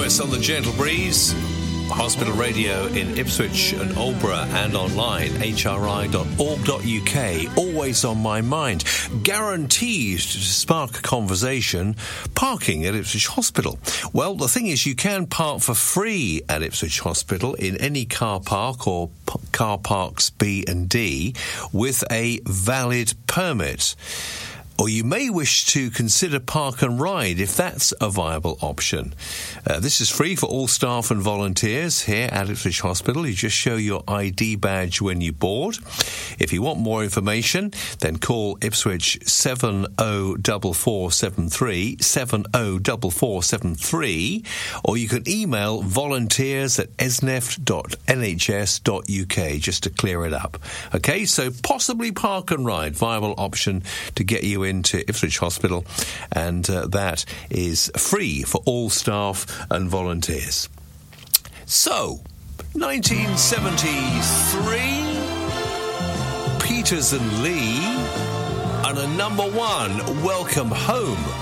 Lewis on the Gentle Breeze. Hospital Radio in Ipswich and Aldborough and online, hri.org.uk. Always on my mind. Guaranteed to spark a conversation. Parking at Ipswich Hospital. Well, the thing is, you can park for free at Ipswich Hospital in any car park or car parks B and D with a valid permit. Or you may wish to consider park and ride if that's a viable option. This is free for all staff and volunteers here at Ipswich Hospital. You just show your ID badge when you board. If you want more information, then call Ipswich 704473, 704473, or you can email volunteers@esneft.nhs.uk just to clear it up. Okay, so possibly park and ride, viable option to get you into Ipswich Hospital, and that is free for all staff and volunteers. So, 1973, Peters and Lee, and a number one, Welcome Home.